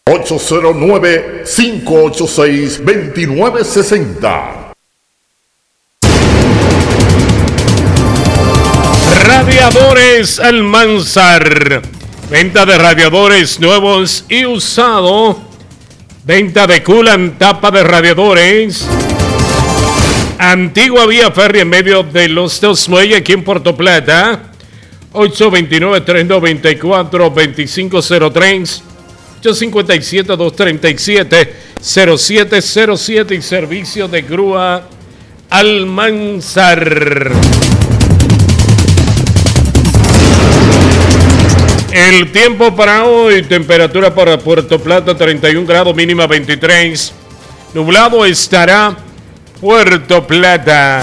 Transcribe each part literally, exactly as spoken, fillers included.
ocho cero nueve, cinco ocho seis, dos nueve seis cero. Radiadores Almanzar. Venta de radiadores nuevos y usados. Venta de culan, tapa de radiadores. Antigua vía férrea en medio de los dos muelles aquí en Puerto Plata. ocho dos nueve, tres nueve cuatro, dos cinco cero tres. ocho cinco siete, dos tres siete, cero siete cero siete y servicio de grúa Almanzar. El tiempo para hoy, temperatura para Puerto Plata treinta y un grados, mínima veintitrés. Nublado estará Puerto Plata.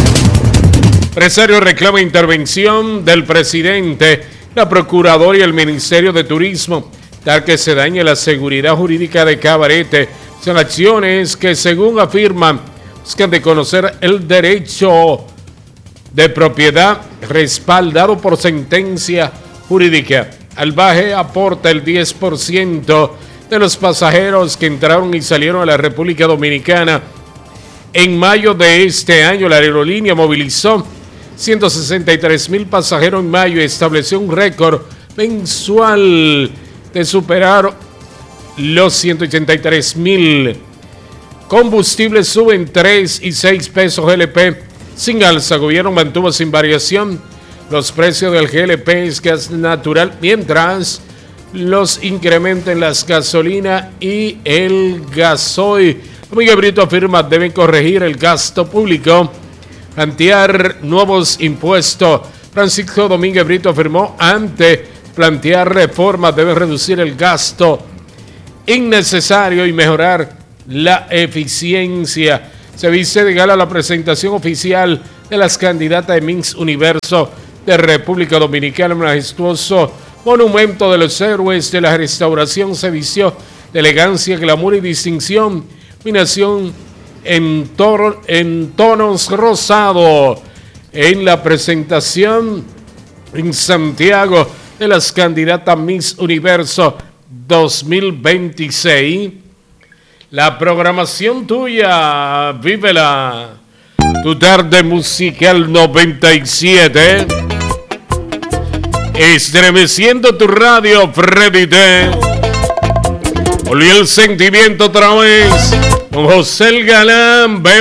Empresario reclama intervención del presidente, la Procuraduría y el Ministerio de Turismo, tal que se dañe la seguridad jurídica de Cabarete. Son acciones que, según afirman, buscan de conocer el derecho de propiedad respaldado por sentencia jurídica. Albaje aporta el diez por ciento de los pasajeros que entraron y salieron a la República Dominicana. En mayo de este año, la aerolínea movilizó ciento sesenta y tres mil pasajeros en mayo y estableció un récord mensual de superar los ciento ochenta y tres mil. Combustibles suben tres y seis pesos G L P sin alza. Gobierno mantuvo sin variación los precios del G L P, es gas natural, mientras los incrementen las gasolinas y el gasoil. Domingo Brito afirma deben corregir el gasto público, plantear nuevos impuestos. Francisco Domínguez Brito afirmó ante plantear reformas debe reducir el gasto innecesario y mejorar la eficiencia. Se viste de gala la presentación oficial de las candidatas de Miss Universo de República Dominicana. Un majestuoso monumento de los héroes de la restauración se vistió de elegancia, glamour y distinción. Combinación en, toro, en tonos rosados en la presentación en Santiago de las candidatas Miss Universo dos mil veintiséis. La programación tuya, vívela. Tu tarde musical noventa y siete. Estremeciendo tu radio, Freddy T. Volvió el sentimiento otra vez con José el Galán.